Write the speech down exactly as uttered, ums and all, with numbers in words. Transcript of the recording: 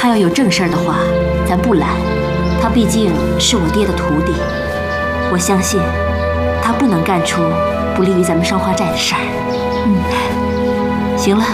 他要有正事儿的话，咱不拦。他毕竟是我爹的徒弟，我相信他不能干出不利于咱们双花寨的事儿。嗯，行了，